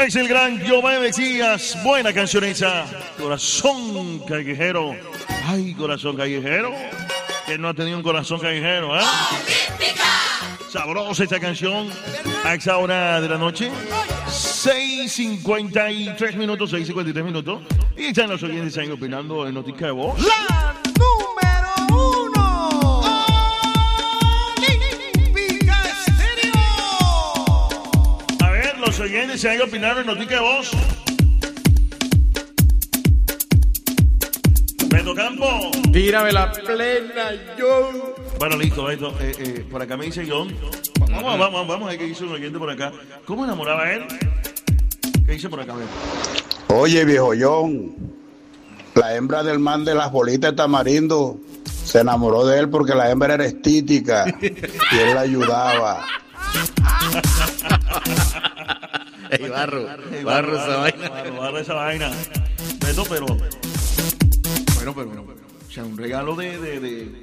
Es el gran Giovanni Mesías. Buena canción esa. Corazón callejero. Ay, corazón callejero. Que no ha tenido un corazón callejero, ¿eh? Sabrosa esta canción. A esa hora de la noche. 6:53 minutos. 6:53 minutos. Y están los oyentes ahí opinando en Notica de Voz. La número 1. Olímpica Estéreo. A ver, los oyentes ahí opinaron en Notica de Voz. Beto Campo. Tírame la plena, John. Bueno, listo. Por acá me dice John. Vamos a ver qué dice un oyente por acá. ¿Cómo enamoraba él? ¿Qué dice por acá? A ver. Oye, viejo John, la hembra del man de las bolitas de tamarindo se enamoró de él porque la hembra era estítica y él la ayudaba. Ey, barro esa vaina. Barro esa vaina. Beto, pero... Bueno, o sea, un regalo de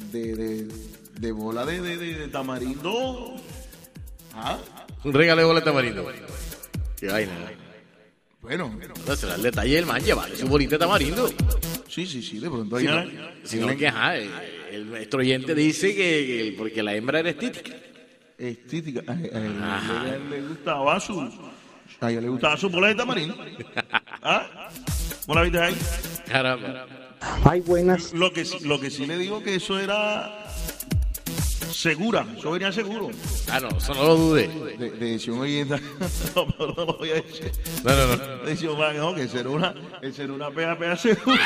bola de tamarindo. ¿Ah? Un regalo de bola de tamarindo. Qué vaina. Bueno. No será el detalle del man llevarle su bolita de tamarindo. Sí, de pronto hay Sino que, nuestro oyente dice que porque la hembra era estítica. Estítica. A ella le gustaba su bola de tamarindo. ¿Ah? ¿Cómo la viste ahí? Caramba. Ay, buenas. Lo que sí le digo que eso era segura, eso venía seguro. Ah, no, eso no lo dude. De hecho, un oyente, no lo voy a decir. No. De hecho, no, que ser una pea segura.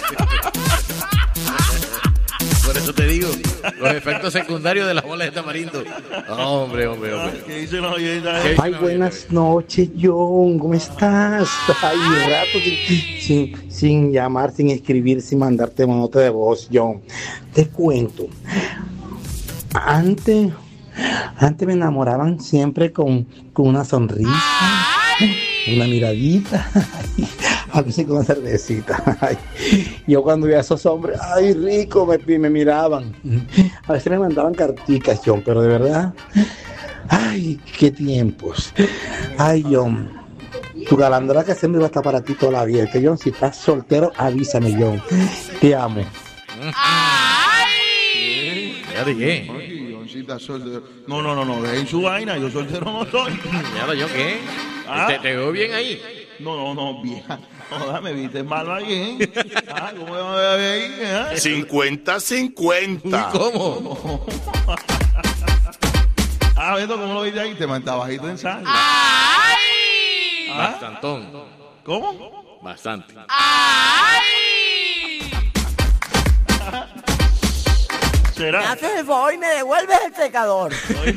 Por eso te digo, los efectos secundarios de las bolas de tamarindo. Hombre. ¿Qué dicen los oyentes? Ay, buenas noches, John. ¿Cómo estás? Ay, rato sin llamar, sin escribir, sin mandarte una nota de voz, John. Te cuento. Antes me enamoraban siempre con una sonrisa, una miradita, a veces con una cervecita. Ay, yo cuando veía a esos hombres, ay, rico, me miraban. A veces me mandaban carticas, John, pero de verdad, ay, qué tiempos. Ay, John, tu galandra que siempre va a estar para ti toda la vida. Que John, si estás soltero, avísame, John. Te amo. ¿Ya de qué? No, dejen su vaina, yo soltero no soy. ¿Ya yo qué? ¿Te veo bien ahí? No, bien. No, me viste mal ahí, ¿eh? ¿Cómo me va a ver ahí? 50-50. ¿Cómo? Beto, ¿cómo lo viste ahí? Te manda bajito en sangre. Bastantón. ¿Cómo? Bastante. ¿Será? Me haces el favor y me devuelves el secador.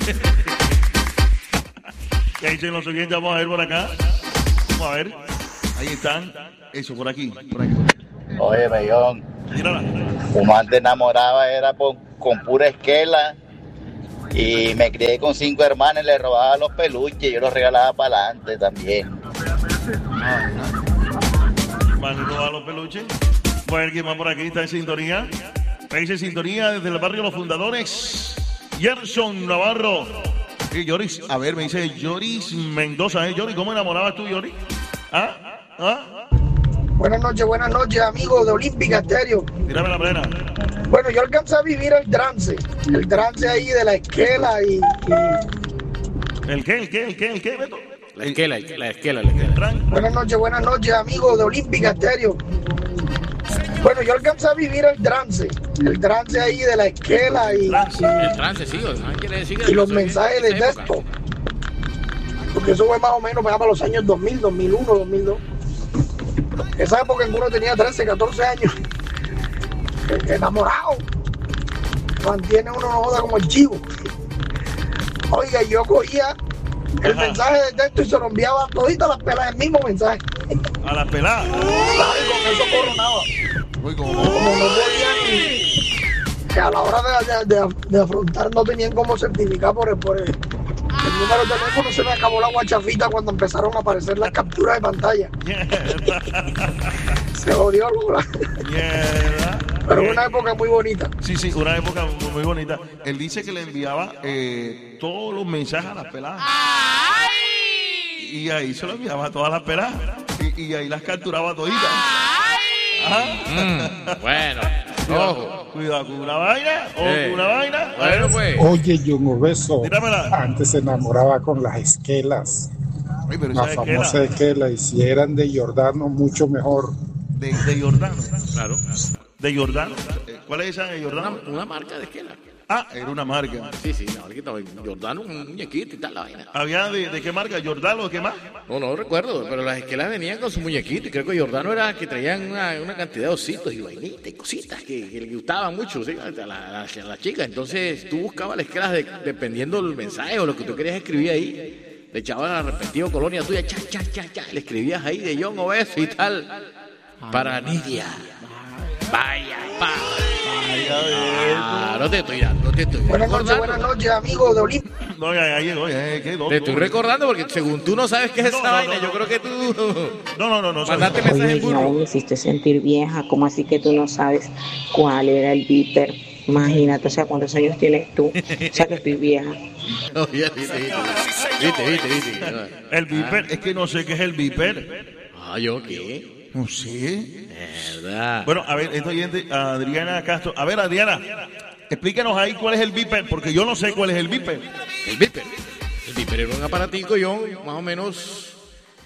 ¿Qué dicen los oyentes? Vamos a ver por acá. Vamos a ver. Ahí están. Eso, por aquí. Oye, Mellón, Mírala. como antes enamoraba era con pura esquela y me crié con 5 hermanas y le robaba los peluches, yo los regalaba para adelante también. Van a robar los peluches. Voy a ver quién más por aquí está en sintonía. Dice sintonía desde el barrio Los Fundadores. Gerson Navarro. Y Yoris, a ver, me dice Yoris Mendoza. Yoris, ¿cómo enamorabas tú, Yoris? Buenas noches, amigos de Olímpica Estéreo. Tírame la plena. Bueno, yo alcancé a vivir el trance ahí de la esquela y... ¿El qué, Beto? La esquela. Buenas noches, amigos de Olímpica Estéreo. Bueno, yo alcancé a vivir el trance ahí de la esquela y... El trance, sí, ¿no? Quiere decir que y los mensajes de texto. Porque eso fue más o menos para los años 2000, 2001, 2002. Esa época en que uno tenía 13, 14 años. Enamorado. Mantiene uno no joda como el chivo. Oiga, yo cogía el mensaje de texto y se lo enviaba a toditas las pelas el mismo mensaje. A las peladas. Claro, y con eso coronaba. Como no podían, que a la hora de afrontar no tenían cómo certificar por el número de teléfono, se me acabó la guachafita cuando empezaron a aparecer las capturas de pantalla. Se jodió, pero una época muy bonita. Sí, una época muy bonita. Él dice que le enviaba todos los mensajes a las peladas. Y ahí se lo enviaba a todas las peladas. Y ahí las capturaba toditas. Bueno, ojo. Cuidado con una vaina. Con una vaina. Bueno, pues. Oye, John Obeso, Tíramela. antes se enamoraba con las esquelas, Ay, pero la esa famosa esquela, y si eran de Jordano, mucho mejor. de Jordano. Claro. De Jordano. ¿Cuál es esa de Jordano? Una marca de esquela. Ah, era una marca. Sí, Jordano, un muñequito y tal, la vaina. ¿Había de qué marca? ¿Jordano o qué más? No recuerdo, pero las esquelas venían con su muñequito y creo que Jordano era que traían una cantidad de ositos y vainitas y cositas que le gustaban mucho, ¿sí? a la chica. Entonces tú buscabas las esquelas dependiendo del mensaje o lo que tú querías escribir ahí. Le echabas al respectivo colonia tuya, le escribías ahí de John Obeso y tal. Para Nidia. Vaya, no te estoy dando, Buenas noches, amigos de Olimpia. No, ya llegó, ¿qué? Te estoy recordando porque según tú no sabes qué es esa vaina, yo creo que tú No. mandaste mensaje en burro. Me hiciste sentir vieja, ¿cómo así que tú no sabes cuál era el viper? Imagínate, o sea, ¿cuántos años tienes tú? O sea, que estoy vieja. Oye, viste. El viper, es que no sé qué es el viper. ¿Yo qué? No sé. ¿Verdad? Bueno, a ver, esto oyente, Adriana Castro. A ver, Adriana, explícanos ahí cuál es el viper, porque yo no sé cuál es el viper. El viper era un aparatico, yo más o menos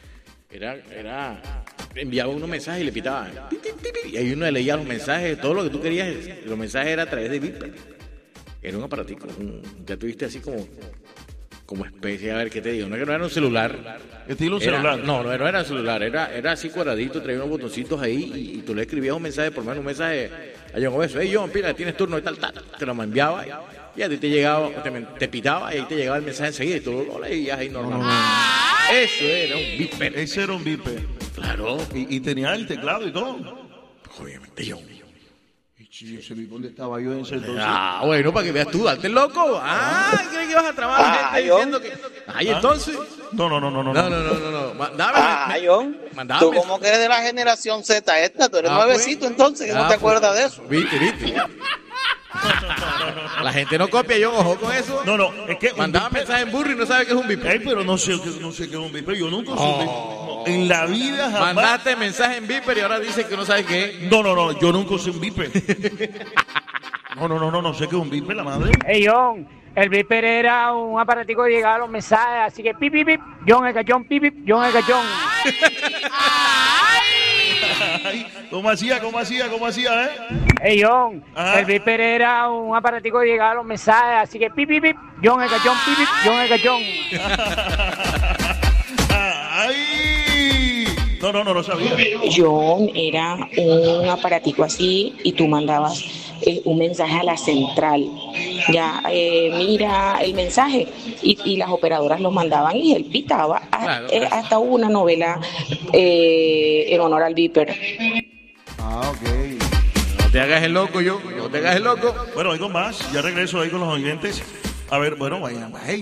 enviaba unos mensajes y le pitaba y ahí uno leía los mensajes, todo lo que tú querías, los mensajes eran a través de viper. Era un aparatico, ya tuviste así como especie, a ver qué te digo, no era un celular. ¿Estilo un celular? No era un celular, era así cuadradito, traía unos botoncitos ahí y tú le escribías un mensaje, por lo menos un mensaje a John Obeso, hey John, pila, tienes turno y tal, te lo enviaba y a ti te llegaba, te pitaba y ahí te llegaba el mensaje enseguida y tú lo leías ahí normal. Eso era un viper. Ese era un viper. Claro. Y tenía el teclado y todo. Obviamente yo. Ese viper, ¿dónde estaba yo en ese entonces? Bueno, para que veas tú, date loco. ¿Crees que vas a trabajar a la gente diciendo que... entonces... No. John, tú como que eres de la generación Z esta, tú eres nuevecito entonces, que no te acuerdas de eso. Viste. La gente no copia, John, ojo con eso. No, es que... Mandaba mensajes en burro y no sabe qué es un viper. Ay, pero no sé qué es un viper, yo nunca usé un viper. En la vida jamás... Mandaste mensaje en viper y ahora dices que no sabes qué es. No, yo nunca usé un viper. No sé qué es un viper, la madre. Hey, John, el viper era un aparatico que llegaba a los mensajes, así que pip, John el cachón, pip, John el cachón. ¿Cómo hacía, Hey, John, el viper era un aparatico que llegaba a los mensajes, así que pip, John el cachón, pip, John el cachón. No lo sabía. John era un aparatico así y tú mandabas un mensaje a la central. Ya, mira el mensaje. Y las operadoras lo mandaban y él pitaba. Hasta hubo una novela en honor al viper. Ok. No te hagas el loco, John. No te hagas el loco. Bueno, oigo más. Ya regreso ahí con los oyentes. A ver, bueno, vaya.